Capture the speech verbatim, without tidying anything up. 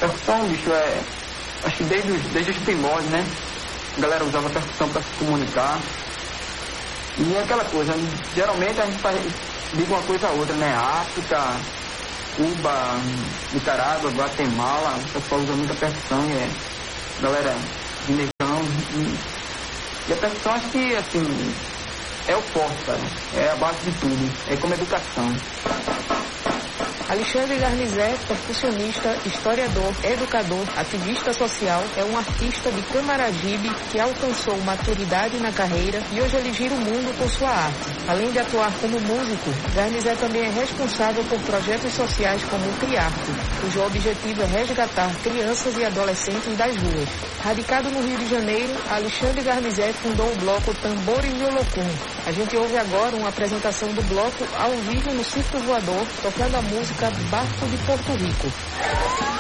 Percussão, bicho, é... Acho que desde os, desde os primórdios, né? A galera usava percussão para se comunicar. E é aquela coisa, geralmente a gente faz, liga uma coisa a outra, né? África, Cuba, Nicarágua, Guatemala, o pessoal usa muita percussão e é... Galera, guinejão. E, e a percussão, acho que, assim, é o forte, cara. É a base de tudo. É como educação. Alexandre Garnizé, percussionista, historiador, educador, ativista social, é um artista de Camaragibe que alcançou maturidade na carreira e hoje ele gira o mundo com sua arte. Além de atuar como músico, Garnizé também é responsável por projetos sociais como o Criarte, cujo objetivo é resgatar crianças e adolescentes das ruas. Radicado no Rio de Janeiro, Alexandre Garnizé fundou o bloco Tambor e Violocum. A gente ouve agora uma apresentação do bloco ao vivo no Circo Voador, tocando a música Barco de Porto Rico.